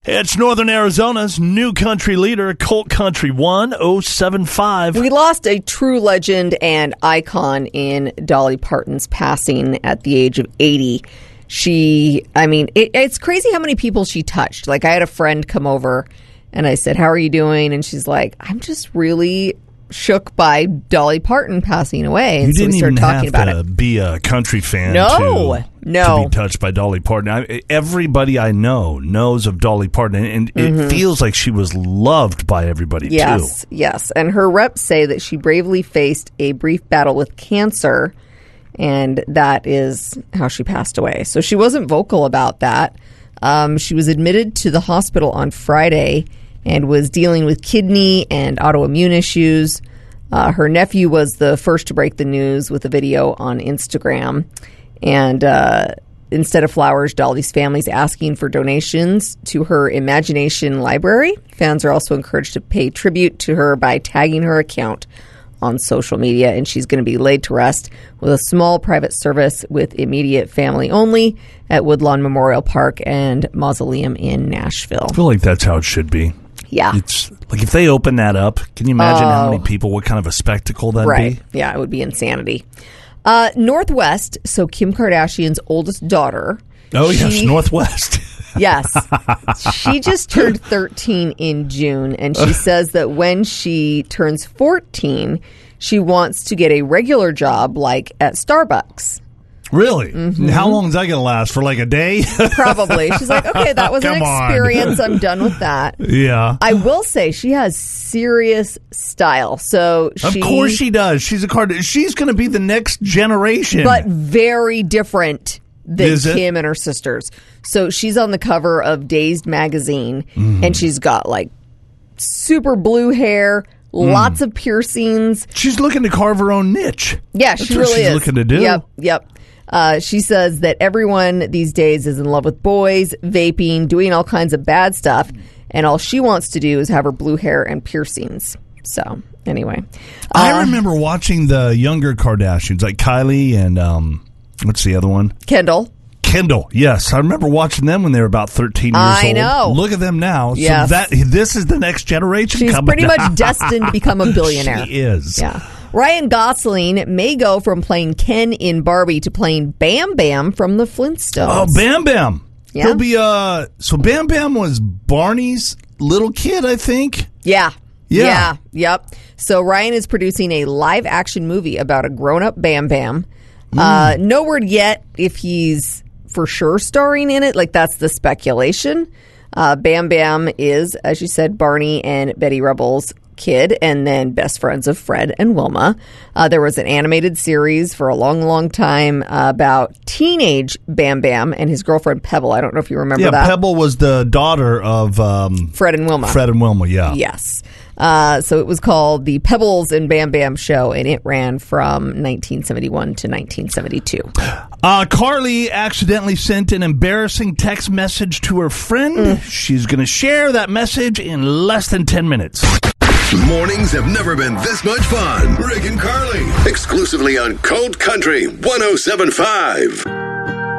It's Northern Arizona's new country leader, Colt Country 1075. We lost a true legend and icon in Dolly Parton's passing at the age of 80. It's crazy how many people she touched. Like, I had a friend come over and I said, "How are you doing?" And she's like, "I'm just really shook by Dolly Parton passing away." And you didn't so we started even talking have about to it. be a country fan No. to be touched by Dolly Parton. Everybody I know knows of Dolly Parton, and it feels like she was loved by everybody, too. Yes. And her reps say that she bravely faced a brief battle with cancer, and that is how she passed away. So she wasn't vocal about that. She was admitted to the hospital on Friday and was dealing with kidney and autoimmune issues. Her nephew was the first to break the news with a video on Instagram. And instead of flowers, Dolly's family's asking for donations to her Imagination Library. Fans are also encouraged to pay tribute to her by tagging her account on social media. And she's going to be laid to rest with a small private service with immediate family only at Woodlawn Memorial Park and Mausoleum in Nashville. I feel like that's how it should be. Yeah. It's like if they open that up, can you imagine how many people, what kind of a spectacle that'd be? Yeah, it would be insanity. Northwest, so Kim Kardashian's oldest daughter. Oh, yes, Northwest. Yes. She just turned 13 in June, and she says that when she turns 14, she wants to get a regular job like at Starbucks. Really? Mm-hmm. How long is that going to last? For like a day? Probably. She's like, okay, that was an experience. I'm done with that. Yeah. I will say she has serious style. So of course she does. She's going to be the next generation. But very different than Kim and her sisters. So she's on the cover of Dazed magazine, and she's got like super blue hair, lots of piercings. She's looking to carve her own niche. Yeah, That's she what really she's is. looking to do. Yep. She says that everyone these days is in love with boys, vaping, doing all kinds of bad stuff, and all she wants to do is have her blue hair and piercings. So, anyway. I remember watching the younger Kardashians, like Kylie and, what's the other one? Kendall, yes. I remember watching them when they were about 13 years old. I know. Look at them now. Yes. So this is the next generation She's coming pretty much destined to become a billionaire. She is. Yeah. Ryan Gosling may go from playing Ken in Barbie to playing Bam Bam from the Flintstones. Oh, Bam Bam. Yeah. He'll be, so Bam Bam was Barney's little kid, I think. Yeah. Yeah. Yep. So Ryan is producing a live-action movie about a grown-up Bam Bam. No word yet if he's for sure starring in it. Like, that's the speculation. Bam Bam is, as you said, Barney and Betty Rubble's kid, and then best friends of Fred and Wilma. There was an animated series for a long, long time about teenage Bam Bam and his girlfriend Pebble. I don't know if you remember that. Yeah, Pebble was the daughter of Fred and Wilma. Yeah. Yes. So it was called The Pebbles and Bam Bam Show, and it ran from 1971 to 1972. Carly accidentally sent an embarrassing text message to her friend. She's going to share that message in less than 10 minutes. Mornings have never been this much fun. Rick and Carly, exclusively on Colt Country 1075.